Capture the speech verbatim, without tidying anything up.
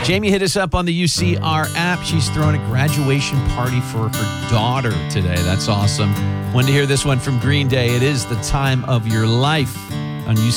Jamie hit us up on the U C R app. She's throwing a graduation party for her daughter today. That's awesome. Wanted to hear this one from Green Day. It is The Time of Your Life on U C R.